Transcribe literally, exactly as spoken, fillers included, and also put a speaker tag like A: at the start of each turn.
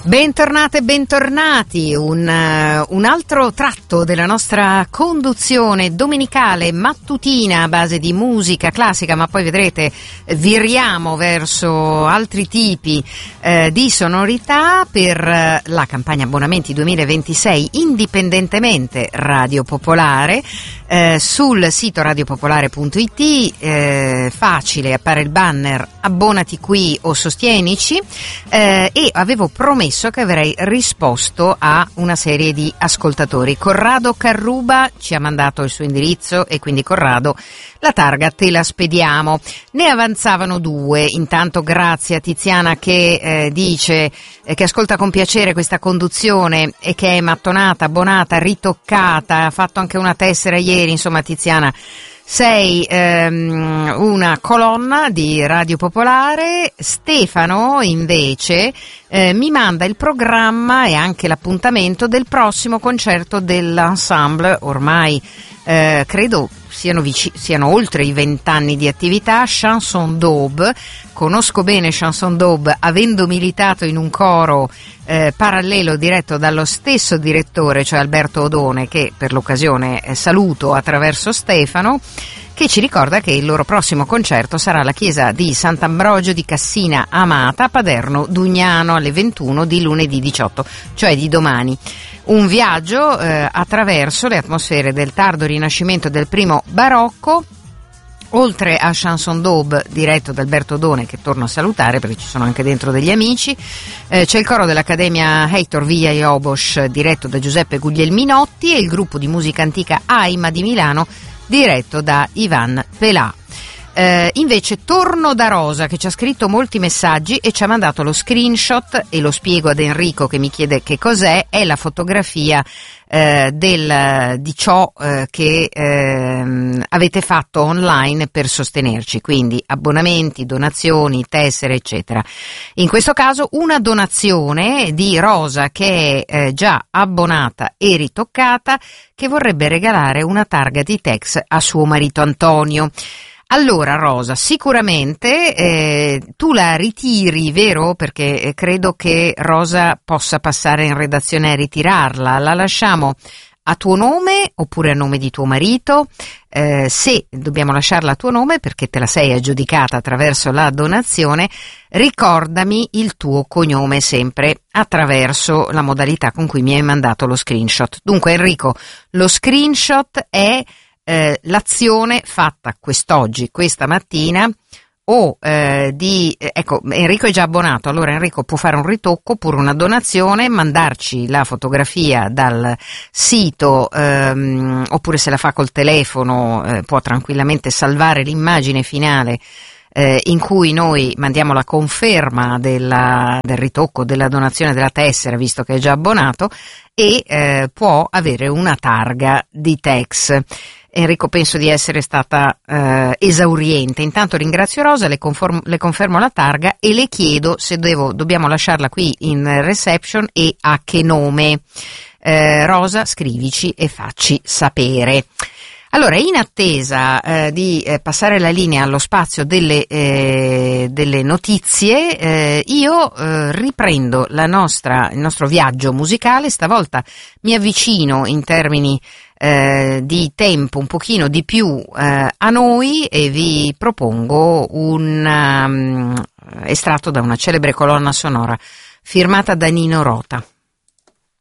A: Bentornate e bentornati, un, uh, un altro tratto della nostra conduzione domenicale mattutina a base di musica classica, ma poi vedrete viriamo verso altri tipi uh, di sonorità per uh, la campagna abbonamenti duemilaventisei indipendentemente Radio Popolare. Uh, sul sito radiopopolare punto it uh, facile, appare il banner abbonati qui o sostienici uh, e avevo promesso che avrei risposto a una serie di ascoltatori. Corrado Carruba ci ha mandato il suo indirizzo e quindi Corrado, la targa te la spediamo. Ne avanzavano due. Intanto grazie a Tiziana che eh, dice eh, che ascolta con piacere questa conduzione e che è mattonata, abbonata, ritoccata, ha fatto anche una tessera ieri. Insomma, Tiziana, sei ehm, una colonna di Radio Popolare. Stefano invece eh, mi manda il programma e anche l'appuntamento del prossimo concerto dell'ensemble, ormai eh, credo siano, vic- siano oltre i vent'anni di attività, Chanson d'Aube. Conosco bene Chanson d'Aube avendo militato in un coro eh, parallelo diretto dallo stesso direttore, cioè Alberto Odone, che per l'occasione eh, saluto attraverso Stefano, che ci ricorda che il loro prossimo concerto sarà alla chiesa di Sant'Ambrogio di Cassina Amata, Paderno Dugnano, alle ventuno di lunedì diciotto, cioè di domani. Un viaggio eh, attraverso le atmosfere del tardo rinascimento del primo barocco. Oltre a Chanson d'Aube diretto da Alberto Odone, che torno a salutare perché ci sono anche dentro degli amici, eh, c'è il coro dell'Accademia Heitor Villa Iobos diretto da Giuseppe Guglielminotti e il gruppo di musica antica Aima di Milano diretto da Ivan Pelà. Eh, invece torno da Rosa, che ci ha scritto molti messaggi e ci ha mandato lo screenshot, e lo spiego ad Enrico che mi chiede che cos'è. È la fotografia eh, del, di ciò eh, che eh, avete fatto online per sostenerci, quindi abbonamenti, donazioni, tessere eccetera. In questo caso una donazione di Rosa, che è eh, già abbonata e ritoccata, che vorrebbe regalare una targa di Tex a suo marito Antonio. Allora Rosa, sicuramente eh, tu la ritiri, vero? Perché eh, credo che Rosa possa passare in redazione a ritirarla. La lasciamo a tuo nome oppure a nome di tuo marito? Eh, se dobbiamo lasciarla a tuo nome perché te la sei aggiudicata attraverso la donazione, ricordami il tuo cognome sempre attraverso la modalità con cui mi hai mandato lo screenshot. Dunque Enrico, lo screenshot è Eh, l'azione fatta quest'oggi, questa mattina, o eh, di eh, ecco, Enrico è già abbonato, allora Enrico può fare un ritocco oppure una donazione, mandarci la fotografia dal sito ehm, oppure se la fa col telefono eh, può tranquillamente salvare l'immagine finale eh, in cui noi mandiamo la conferma della, del ritocco, della donazione della tessera, visto che è già abbonato, e eh, può avere una targa di Tex. Enrico, penso di essere stata eh, esauriente. Intanto ringrazio Rosa, le, conform- le confermo la targa e le chiedo se devo, dobbiamo lasciarla qui in reception e a che nome. Eh, Rosa, scrivici e facci sapere. Allora, in attesa eh, di eh, passare la linea allo spazio delle, eh, delle notizie, eh, io eh, riprendo la nostra, il nostro viaggio musicale. Stavolta mi avvicino in termini eh, di tempo un pochino di più eh, a noi e vi propongo un um, estratto da una celebre colonna sonora firmata da Nino Rota.